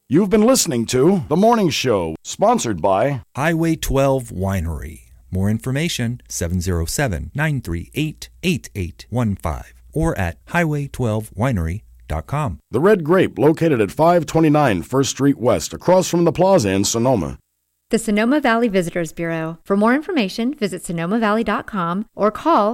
You've been listening to The Morning Show, sponsored by Highway 12 Winery. More information, 707-938-8815 or at highway12winery.com. The Red Grape, located at 529 First Street West, across from the plaza in Sonoma. The Sonoma Valley Visitors Bureau. For more information, visit sonomavalley.com or call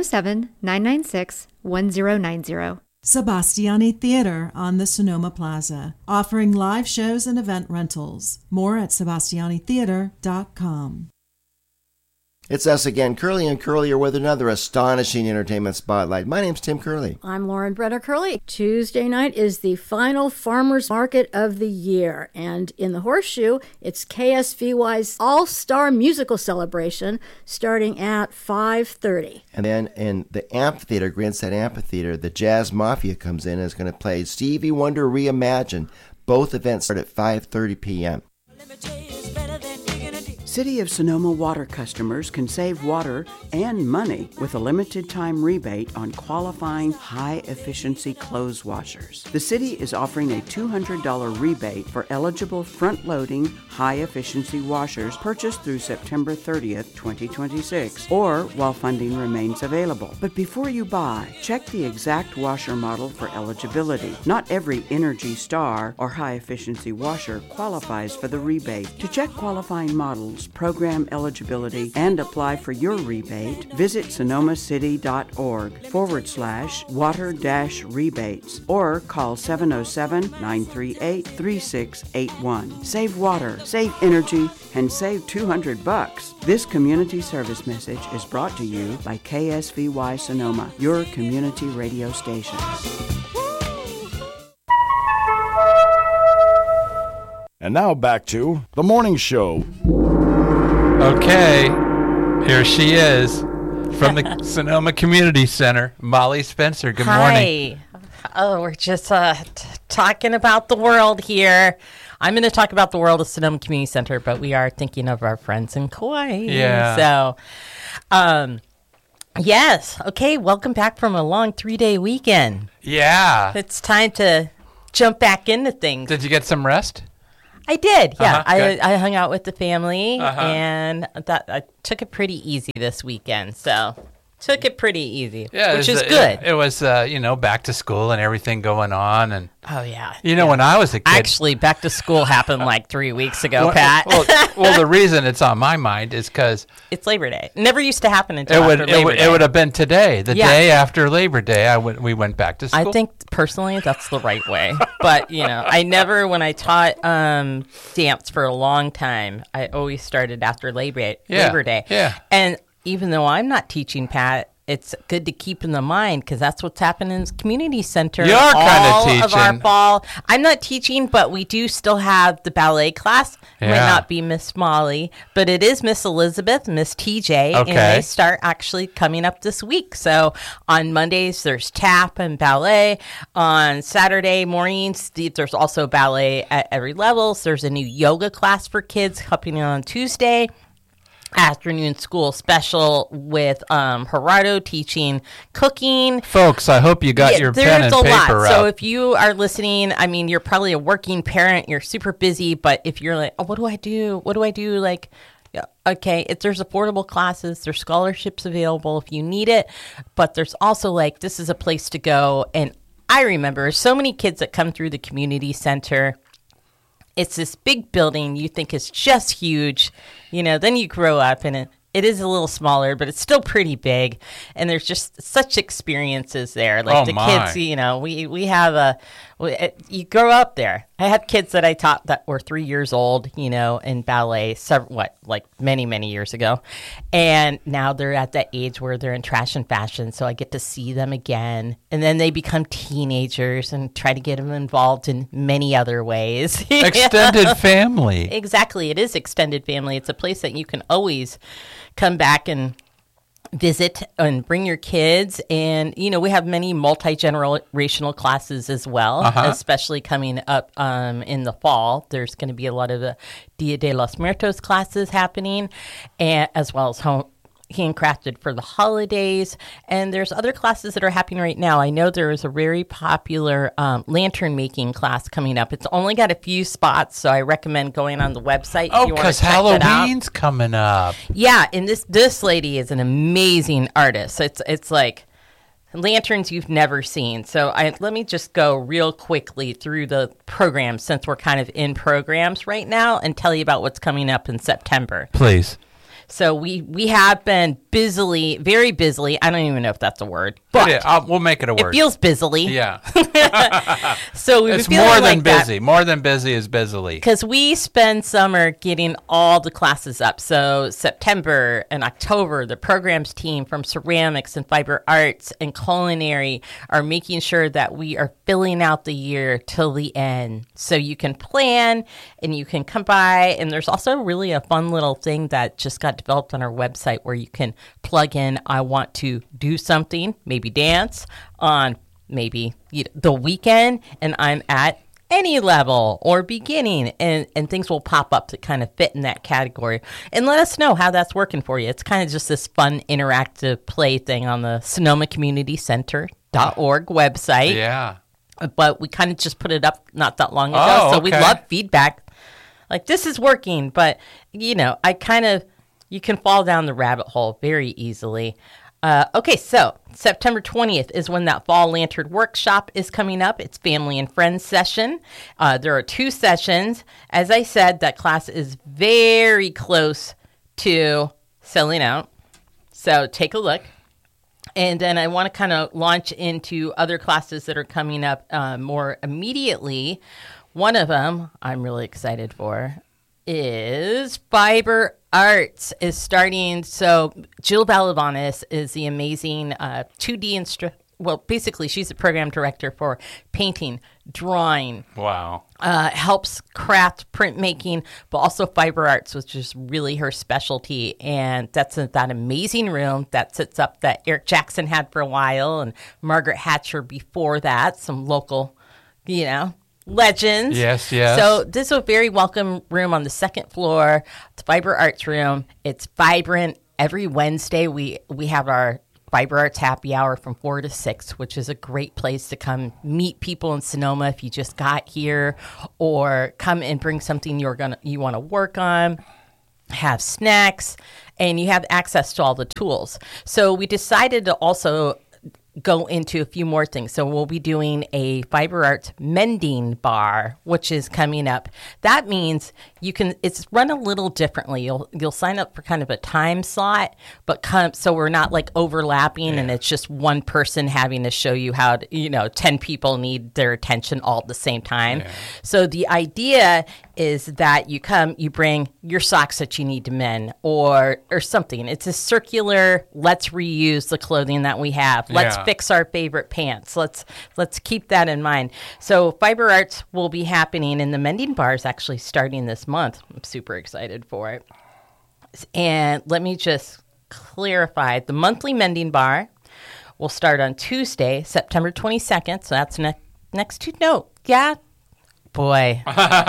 707-996-1090. Sebastiani Theater on the Sonoma Plaza, offering live shows and event rentals. More at sebastianitheater.com. It's us again, Curly and Curlier, with another astonishing entertainment spotlight. My name's Tim Curley. I'm Lauren Brenner Curley. Tuesday night is the final farmers market of the year, and in the Horseshoe, it's KSVY's All-Star Musical Celebration starting at 5:30. And then in the amphitheater, Grandstand Amphitheater, the Jazz Mafia comes in and is going to play Stevie Wonder Reimagined. Both events start at 5:30 p.m. City of Sonoma water customers can save water and money with a limited time rebate on qualifying high-efficiency clothes washers. The city is offering a $200 rebate for eligible front-loading high-efficiency washers purchased through September 30th, 2026, or while funding remains available. But before you buy, check the exact washer model for eligibility. Not every Energy Star or high-efficiency washer qualifies for the rebate. To check qualifying models, program eligibility, and apply for your rebate, visit sonomacity.org/water-rebates or call 707-938-3681. Save water, save energy, and save $200. This community service message is brought to you by KSVY Sonoma, your community radio station. And now back to The Morning Show. Okay, here she is from the Sonoma Community Center, Molly Spencer. Good morning. Hi. Oh, we're just talking about the world here. I'm going to talk about the world of Sonoma Community Center, but we are thinking of our friends in Kauai. Yeah. So, yes. Okay, welcome back from a long 3-day weekend. Yeah. It's time to jump back into things. Did you get some rest? I did, yeah. Uh-huh, I hung out with the family, Uh-huh. and I took it pretty easy this weekend. So, took it pretty easy, Yeah, which is good. It was, back to school and everything going on. And Oh, yeah. when I was a kid. Actually, back to school happened like 3 weeks ago, Pat. Well, the reason it's on my mind is because it's Labor Day. It never used to happen until after Labor Day. It would have been today, the day after Labor Day. We went back to school. I think personally that's the right way. But I never, when I taught dance for a long time, I always started after Labor Day. Yeah. And even though I'm not teaching, Pat, it's good to keep in the mind because that's what's happening in the community center. You're kind of teaching. Of our fall. I'm not teaching, but we do still have the ballet class. It might not be Miss Molly, but it is Miss Elizabeth, Miss TJ, okay. and they start actually coming up this week. So on Mondays, there's tap and ballet. On Saturday mornings, there's also ballet at every level. So there's a new yoga class for kids happening on Tuesday. Afternoon school special with Gerardo teaching cooking. Folks, I hope you got your pen and paper out. So if you are listening, I mean, you're probably a working parent, you're super busy, but if you're like, oh, what do I do? What do I do? Like, okay, there's affordable classes, there's scholarships available if you need it, but there's also like, this is a place to go. And I remember so many kids that come through the community center. It's this big building you think is just huge, then you grow up and it is a little smaller, but it's still pretty big. And there's just such experiences there. Like kids, we have you grow up there. I had kids that I taught that were 3 years old, in ballet, many, many years ago. And now they're at that age where they're in trash and fashion. So I get to see them again. And then they become teenagers and try to get them involved in many other ways. Extended family. Exactly. It is extended family. It's a place that you can always come back and visit and bring your kids. And, we have many multi-generational classes as well, especially coming up in the fall. There's going to be a lot of the Dia de los Muertos classes happening, and as well as handcrafted for the holidays. And there's other classes that are happening right now. I know there is a very popular lantern making class coming up. It's only got a few spots, so I recommend going on the website. Oh, because Halloween's coming up. Yeah, and this lady is an amazing artist. It's like lanterns you've never seen. So let me just go real quickly through the programs, since we're kind of in programs right now, and tell you about what's coming up in September. Please. So we have been very busily. I don't even know if that's a word, but we'll make it a word. It feels busily. Yeah. So it's more than busy. More than busy is busily. Because we spend summer getting all the classes up. So September and October, the programs team from ceramics and fiber arts and culinary are making sure that we are filling out the year till the end. So you can plan and you can come by. And there's also really a fun little thing that just got developed on our website where you can plug in, I want to do something, maybe dance on maybe the weekend, and I'm at any level or beginning, and things will pop up that kind of fit in that category. And let us know how that's working for you. It's kind of just this fun interactive play thing on the SonomaCommunityCenter.org website. Yeah. But we kind of just put it up not that long ago, so we love feedback. Like, this is working, but, you can fall down the rabbit hole very easily. Okay, so September 20th is when that Fall Lantern Workshop is coming up. It's Family and Friends session. There are 2 sessions. As I said, that class is very close to selling out. So take a look. And then I want to kind of launch into other classes that are coming up more immediately. One of them I'm really excited for is Fiber Arts is starting. So Jill Balavanis is the amazing 2D instructor. Well, basically, she's the program director for painting, drawing. Wow. Helps craft, printmaking, but also fiber arts, which is really her specialty. And that's that amazing room that sits up that Eric Jackson had for a while, and Margaret Hatcher before that, some local, legends. Yes. So this is a very welcome room on the 2nd floor. It's Fiber Arts room. It's vibrant. Every Wednesday we have our Fiber Arts happy hour from 4 to 6, which is a great place to come meet people in Sonoma if you just got here, or come and bring something you want to work on, have snacks, and you have access to all the tools. So we decided to also go into a few more things. So we'll be doing a Fiber Arts mending bar, which is coming up. That means it's run a little differently. You'll sign up for kind of a time slot, but so we're not like overlapping and it's just one person having to show you how to, 10 people need their attention all at the same time. Yeah. So the idea is that you bring your socks that you need to mend or something. It's a circular, let's reuse the clothing that we have. Let's fix our favorite pants. Let's keep that in mind. So Fiber Arts will be happening, and the mending bar is actually starting this month. I'm super excited for it. And let me just clarify. The monthly mending bar will start on Tuesday, September 22nd. So that's next to, no, yeah. Boy,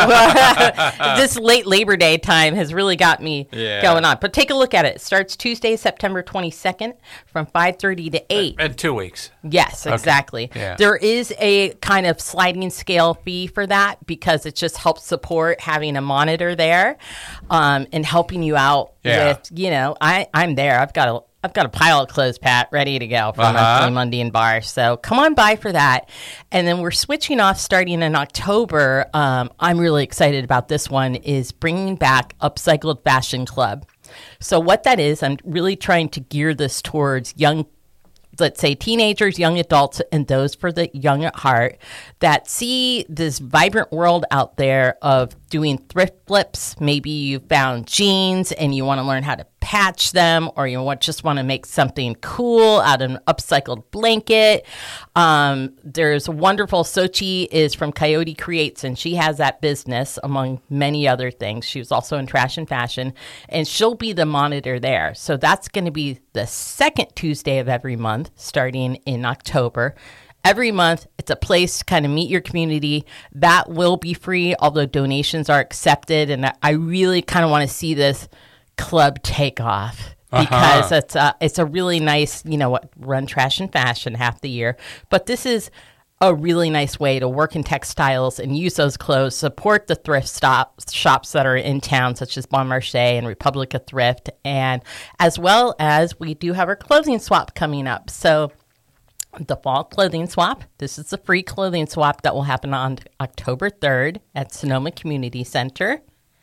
this late Labor Day time has really got me going on. But take a look at it. It starts Tuesday, September 22nd from 5:30 to 8. In 2 weeks. Yes, exactly. Yeah. There is a kind of sliding scale fee for that because it just helps support having a monitor there and helping you out with, I'm there. I've got a pile of clothes, Pat, ready to go for monthly mundane bar. So come on by for that. And then we're switching off starting in October. I'm really excited about this one, is bringing back Upcycled Fashion Club. So what that is, I'm really trying to gear this towards young, let's say teenagers, young adults, and those for the young at heart that see this vibrant world out there of doing thrift flips. Maybe you found jeans and you want to learn how to patch them, or you just want to make something cool out of an upcycled blanket. There's a wonderful, Sochi is from Coyote Creates, and she has that business among many other things. She was also in trash and fashion, and she'll be the monitor there. So that's going to be the second Tuesday of every month, starting in October. Every month, it's a place to kind of meet your community. That will be free, although donations are accepted. And I really kind of want to see this club take off. because it's a really nice, run trash and fashion half the year. But this is a really nice way to work in textiles and use those clothes, support the thrift shops that are in town, such as Bon Marché and Republica Thrift, and as well as we do have our clothing swap coming up. So the fall clothing swap, this is a free clothing swap that will happen on October 3rd at Sonoma Community Center.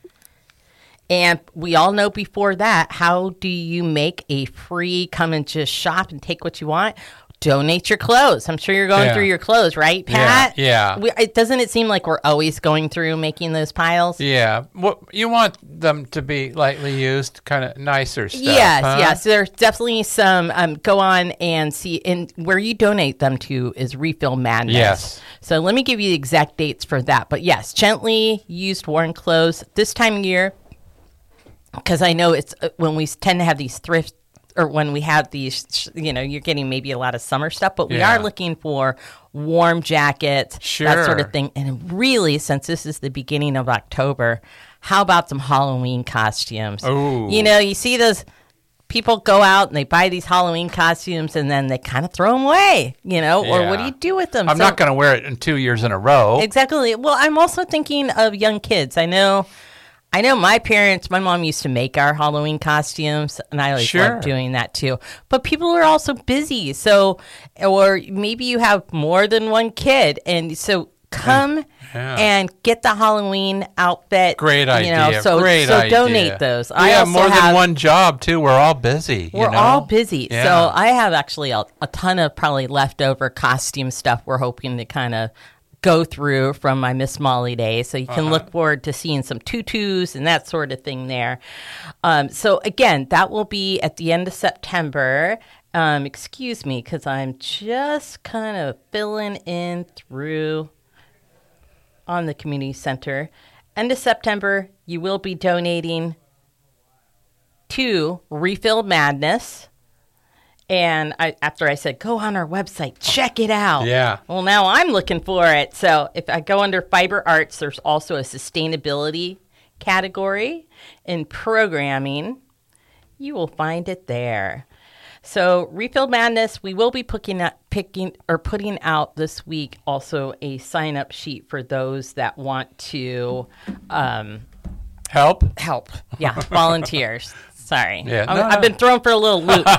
And we all know before that, how do you make a free come and just shop and take what you want? Donate your clothes. I'm sure you're going through your clothes, right, Pat? Yeah. Doesn't it seem like we're always going through making those piles? Yeah. Well, you want them to be lightly used, kind of nicer stuff. Yes, huh? yes. There's definitely some, go on and see, and where you donate them to is Refill Madness. Yes. So let me give you the exact dates for that. But yes, gently used worn clothes this time of year, because I know it's when we tend to have these thrift, or when we have these, you're getting maybe a lot of summer stuff, but we are looking for warm jackets, that sort of thing. And really, since this is the beginning of October, how about some Halloween costumes? Oh. You see those people go out and they buy these Halloween costumes and then they kind of throw them away, or what do you do with them? I'm not going to wear it in 2 years in a row. Exactly. Well, I'm also thinking of young kids. I know my mom used to make our Halloween costumes, and I always loved doing that too. But people are also busy. So, or maybe you have more than one kid. And so come and get the Halloween outfit. Great idea. So donate those. We have more than one job too. We're all busy. We're all busy. Yeah. So I have actually a ton of probably leftover costume stuff we're hoping to kind of go through from my Miss Molly days, so you can look forward to seeing some tutus and that sort of thing there. So again, that will be at the end of September. Excuse me, because I'm just kind of filling in through on the community center. End of September, you will be donating to Refill Madness. And after I said, go on our website, check it out. Yeah. Well, now I'm looking for it. So if I go under Fiber Arts, there's also a sustainability category. In programming, you will find it there. So Refill Madness, we will be putting out this week also a sign-up sheet for those that want to help. Yeah, volunteers. Sorry. Yeah, I've been thrown for a little loop